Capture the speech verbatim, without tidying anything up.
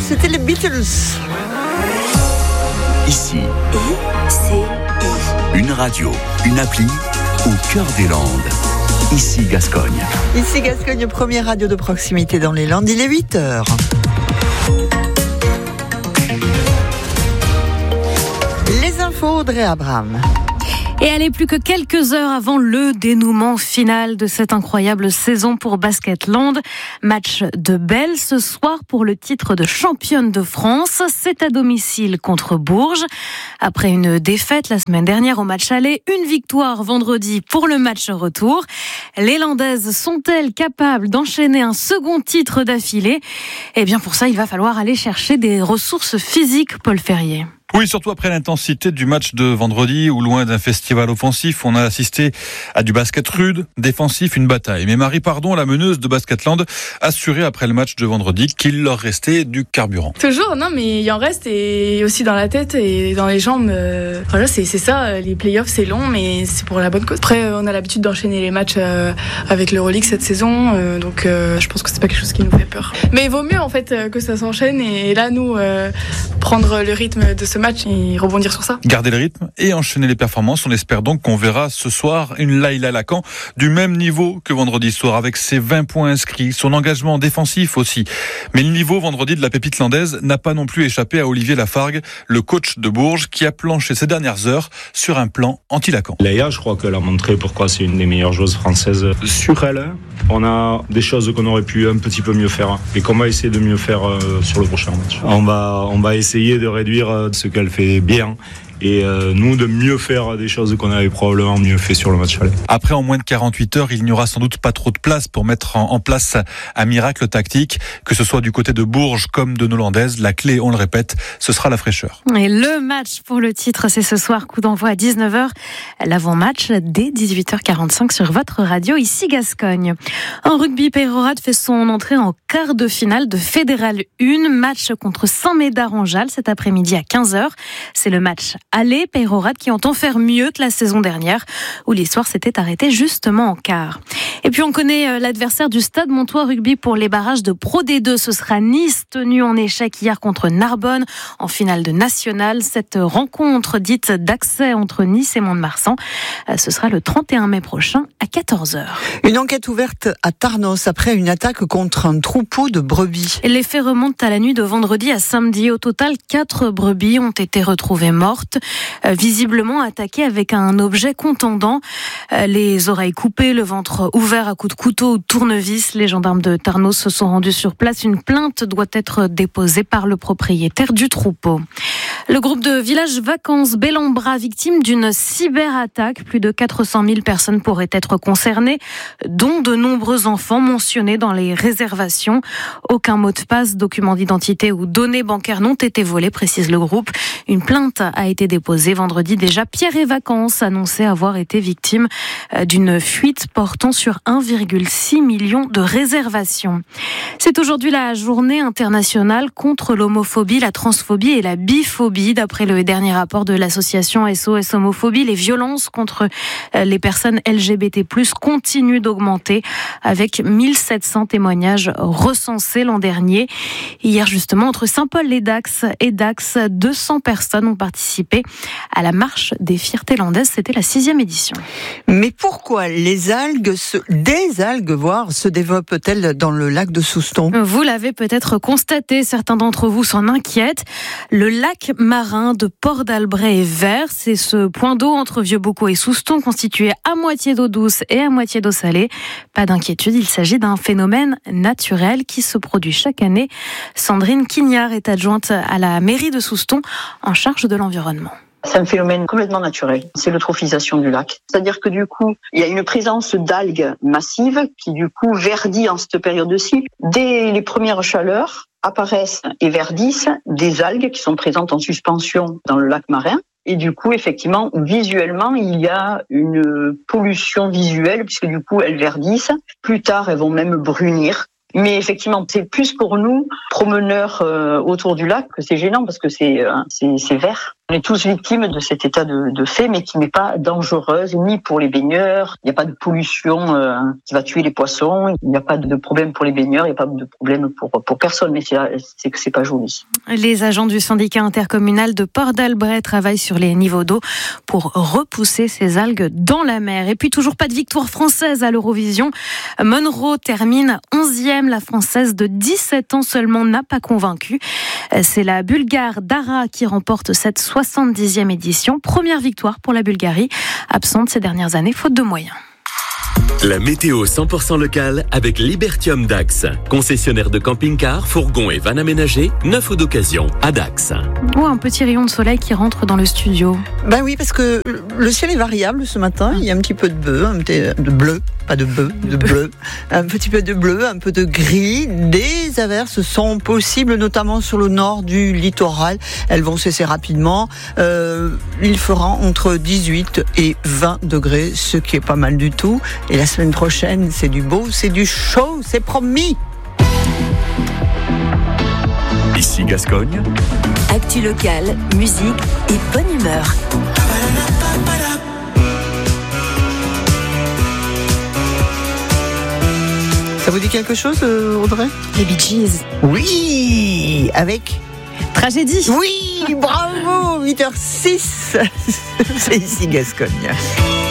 c'était les Beatles. Ici, I C I. une radio, une appli au cœur des Landes. Ici Gascogne. Ici Gascogne, première radio de proximité dans les Landes, il est huit heures. Les infos, Audrey Abraham. Et allez, plus que quelques heures avant le dénouement final de cette incroyable saison pour Basketland. Match de Belle ce soir pour le titre de championne de France. C'est à domicile contre Bourges. Après une défaite la semaine dernière au match aller, une victoire vendredi pour le match retour. Les Landaises sont-elles capables d'enchaîner un second titre d'affilée ? Eh bien, pour ça, il va falloir aller chercher des ressources physiques, Paul Ferrier. Oui, surtout après l'intensité du match de vendredi où, loin d'un festival offensif, on a assisté à du basket rude, défensif, une bataille. Mais Marie Pardon, la meneuse de Basketland, assurait après le match de vendredi qu'il leur restait du carburant. Toujours, non, mais il en reste, et aussi dans la tête et dans les jambes. Euh, voilà, c'est, c'est ça, les playoffs, c'est long, mais c'est pour la bonne cause. Après, on a l'habitude d'enchaîner les matchs euh, avec l'Euroleague cette saison, euh, donc euh, je pense que c'est pas quelque chose qui nous fait peur. Mais il vaut mieux, en fait, euh, que ça s'enchaîne, et là, nous, euh, prendre le rythme de ce match et rebondir sur ça. Garder le rythme et enchaîner les performances. On espère donc qu'on verra ce soir une Laïla Lacan du même niveau que vendredi soir, avec ses vingt points inscrits, son engagement défensif aussi. Mais le niveau vendredi de la pépite landaise n'a pas non plus échappé à Olivier Lafargue, le coach de Bourges, qui a planché ces dernières heures sur un plan anti-Lacan. Laïa, je crois qu'elle a montré pourquoi c'est une des meilleures joueuses françaises. Sur elle, on a des choses qu'on aurait pu un petit peu mieux faire et qu'on va essayer de mieux faire sur le prochain match. On va, on va essayer de réduire ce qu'elle fait bien et euh, nous de mieux faire des choses qu'on avait probablement mieux fait sur le match aller. Après, en moins de quarante-huit heures, il n'y aura sans doute pas trop de place pour mettre en, en place un miracle tactique, que ce soit du côté de Bourges comme de nos Landaises. La clé, on le répète, ce sera la fraîcheur. Et le match pour le titre, c'est ce soir, coup d'envoi à dix-neuf heures. L'avant-match dès dix-huit heures quarante-cinq sur votre radio, ici Gascogne. En rugby, Peyrehorade fait son entrée en quart de finale de Fédéral un, match contre Saint-Médard-en-Jalles cet après-midi à quinze heures. C'est le match aller, Peyrehorade qui entend faire mieux que la saison dernière, où l'histoire s'était arrêtée justement en quart. Et puis on connaît l'adversaire du Stade Montois Rugby pour les barrages de Pro D deux. Ce sera Nice, tenu en échec hier contre Narbonne en finale de National. Cette rencontre dite d'accès entre Nice et Mont-de-Marsan, ce sera le trente et un mai prochain à quatorze heures. Une enquête ouverte à Tarnos après une attaque contre un troupeau de brebis. Les faits remontent à la nuit de vendredi à samedi. Au total, quatre brebis ont été retrouvées mortes, euh, visiblement attaquées avec un objet contondant. Euh, les oreilles coupées, le ventre ouvert à coups de couteau ou de tournevis. Les gendarmes de Tarnos se sont rendus sur place. Une plainte doit être déposée par le propriétaire du troupeau. Le groupe de village vacances Bellambra, victime d'une cyberattaque. Plus de quatre cent mille personnes pourraient être concernées, dont de nombreux enfants mentionnés dans les réservations. Aucun mot de passe, document d'identité ou données bancaires n'ont été volés, précise le groupe. Une plainte a été déposée vendredi déjà. Pierre et Vacances annonçait avoir été victime d'une fuite portant sur un virgule six million de réservations. C'est aujourd'hui la journée internationale contre l'homophobie, la transphobie et la biphobie. D'après le dernier rapport de l'association S O S Homophobie, les violences contre les personnes L G B T plus, continuent d'augmenter avec mille sept cents témoignages recensés l'an dernier. Hier justement, entre Saint-Paul-les-Dax et Dax, deux cents personnes ont participé à la marche des fiertés landaises. C'était la sixième édition. Mais pourquoi les algues, se, des algues, voire, se développent-elles dans le lac de Souston ? Vous l'avez peut-être constaté, certains d'entre vous s'en inquiètent. Le lac marin de Port d'Albret est vert. C'est ce point d'eau entre Vieux-Boucau et Souston, constitué à moitié d'eau douce et à moitié d'eau salée. Pas d'inquiétude, il s'agit d'un phénomène naturel qui se produit chaque année. Sandrine Quignard est adjointe à la mairie de Souston en charge de l'environnement. C'est un phénomène complètement naturel. C'est l'eutrophisation du lac. C'est-à-dire que du coup, il y a une présence d'algues massives qui du coup verdit en cette période-ci. Dès les premières chaleurs, apparaissent et verdissent des algues qui sont présentes en suspension dans le lac marin. Et du coup, effectivement, visuellement, il y a une pollution visuelle puisque du coup, elles verdissent. Plus tard, elles vont même brunir. Mais effectivement, c'est plus pour nous, promeneurs euh, autour du lac, que c'est gênant parce que c'est, euh, c'est, c'est vert. On est tous victimes de cet état de, de fait, mais qui n'est pas dangereuse ni pour les baigneurs. Il n'y a pas de pollution euh, qui va tuer les poissons. Il n'y a pas de problème pour les baigneurs. Il n'y a pas de problème pour, pour personne, mais c'est, c'est que c'est pas joli. Les agents du syndicat intercommunal de Port d'Albret travaillent sur les niveaux d'eau pour repousser ces algues dans la mer. Et puis toujours pas de victoire française à l'Eurovision. Monroe termine onzième. La Française de dix-sept ans seulement n'a pas convaincu. C'est la Bulgare Dara qui remporte cette soixante-dixième édition. Première victoire pour la Bulgarie, absente ces dernières années faute de moyens. La météo cent pour cent locale avec Libertium Dax. Concessionnaire de camping-car, fourgons et vannes aménagés, neuf ou d'occasion, à Dax. Oh, un petit rayon de soleil qui rentre dans le studio. Ben oui, parce que le ciel est variable ce matin. Il y a un petit peu de bleu, un petit de bleu, pas de bœuf, de bleu. Un petit peu de bleu, un peu de gris. Des averses sont possibles, notamment sur le nord du littoral. Elles vont cesser rapidement. Euh, il fera entre dix-huit et vingt degrés, ce qui est pas mal du tout. Et la semaine prochaine, c'est du beau, c'est du chaud, c'est promis. Ici Gascogne. Actu locale, musique et bonne humeur. Ça vous dit quelque chose, Audrey ? Les Bee Gees. Oui, avec Tragédie. Oui, bravo, huit heures six. C'est ici Gascogne.